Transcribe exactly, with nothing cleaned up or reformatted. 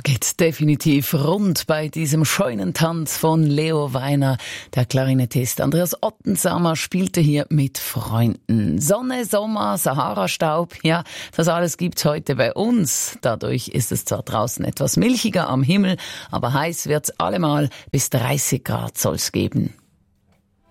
geht definitiv rund bei diesem Scheunentanz von Leo Weiner. Der Klarinettist Andreas Ottensamer spielte hier mit Freunden. Sonne, Sommer, Sahara-Staub, ja, das alles gibt's heute bei uns. Dadurch ist es zwar draußen etwas milchiger am Himmel, aber heiß wird's allemal. Bis dreißig Grad soll's geben.